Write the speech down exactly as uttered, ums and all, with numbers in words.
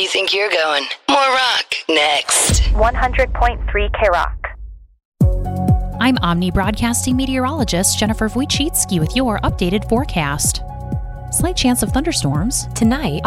you think you're going? More rock next. one hundred point three K-Rock. I'm Omni Broadcasting meteorologist Jennifer Wojcicki with your updated forecast. Slight chance of thunderstorms tonight.